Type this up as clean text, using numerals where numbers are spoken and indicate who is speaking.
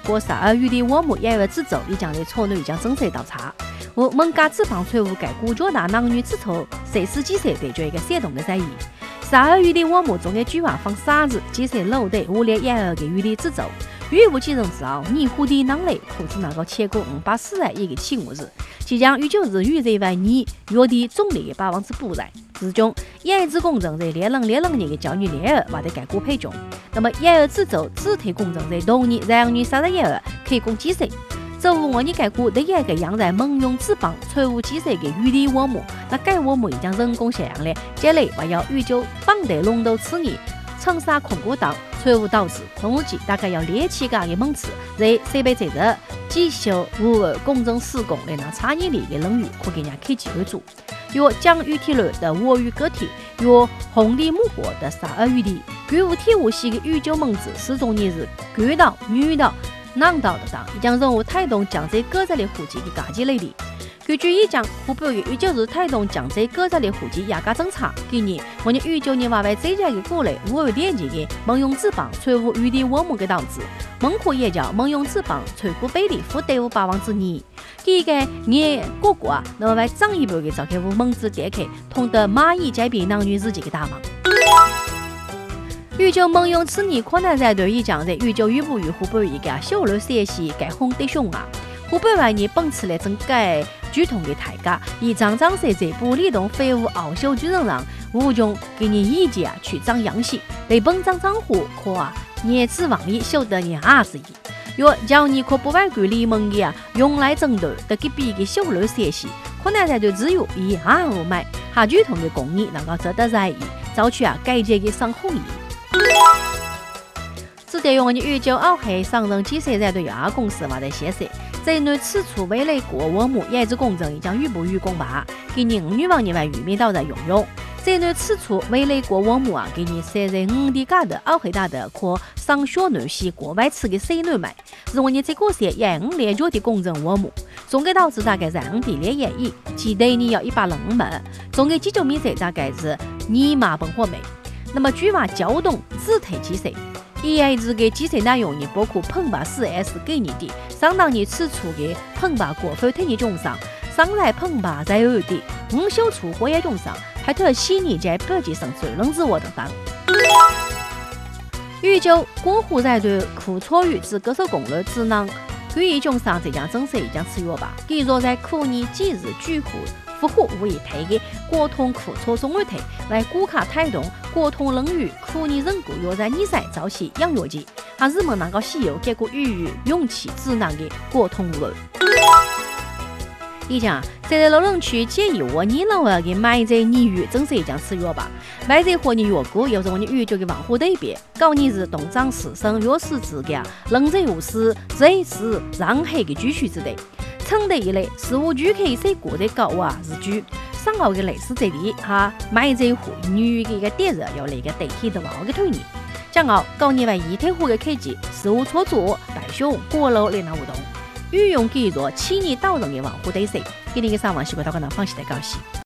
Speaker 1: 国12月的我们1月之走，已将在草内已将正式到查。我孟加职棒队伍该国较大男女子球赛事季赛对决一个闪动的赛事。12月的我们总该举办放3日季赛路队5列12个月的之走。预无几人之后，年虎的能力可是那个全国540日一个起5日，即将于9日与这位你约的总理8王之补赛。之中，1之公正在2006年的教育联合或者该国配中。那么1之走只推公正在同年2月31日开工季赛。这无我你该国第一个养在蒙用职棒财务季赛的余地我们，那该我们已将人工下样了，接来还要预就绑在龙头次年。长沙控股党财务导致，同时大概要列起个的猛刺，在设备责任、绩效无二公正施工来拿产业链的领域，可给人家开机会做。有江雨体率的我与个体，有红地木国的12余地，国务体务系的宇宙猛子，始终也是国道、女道、男道的党，已将任务推动江浙各类户籍的价值类的。根据已将湖北的19日推动江浙各类户籍压价政策，今年我们19年外这家的鼓励5点级的蒙用职棒财务余地我们的导致，蒙可也叫蒙用职棒财务比例负队伍8王之2。第一个年各国啊，那么为涨一半的召开蒙子电客，同得蚂蚁改变男女之间的大忙。19蒙用此年可能在对已将在19与不与湖北一个小路学习该红的熊啊。湖北外年本次来整改剧痛的台价，以张社这部理动废物傲秀巨人让吴中给你意见去涨阳气，对本张账户可啊年指望你晓得你20亿。若叫你可不外国联盟的用来争夺的给比个小路学习，可能在对只有以25买，哈剧痛的公益能够值得在意，早去改革的上红意。只得用你19奥黑上任季赛在对2公司或者协赛。在内此处未来国我们也之公正已将与不与公吧，给你5女王年外与面到在用用。在内此处未来国我们啊，给你3在5的价的奥黑大的可上学内系国外吃的3内买，是我你这个些也5连脚的公正我们，总给导致大概在5的2亿1，期待你要105万，总给19米赛大概是2马本货美。那么举法交动自推季赛。EA 日嘅季赛内容呢，包括澎湃 4S 给你的，相当于此处嘅澎湃国非推你中上，上来澎湃在2的5小处火也中上，还特悉尼在北极上最能自我等等。19国户在对库错语之歌手公路只能关于中上这将正式已将持约吧，既若在库尼几日聚户。复活无以配的国通库错总会推来股卡推动国通领域库尼人股约在2赛早期养药剂，还日本能够稀有结果与勇气智能的国通路。你讲在老人区建议我你老二的买这泥鱼正式将吃药吧，买这和你药股有时候你鱼就给往后对比，搞你是东张四生药师之家，人这无事这是让黑的继续之类。承得一类事物具可以在国的高啊日居上好的类似这里哈买这户女的一个点热要那个代替的好的推你将好高年外一天户的科技事物操作大熊过楼来拿活动运用给做7年到人的网户对赛给你个上网习惯到可能放弃的高兴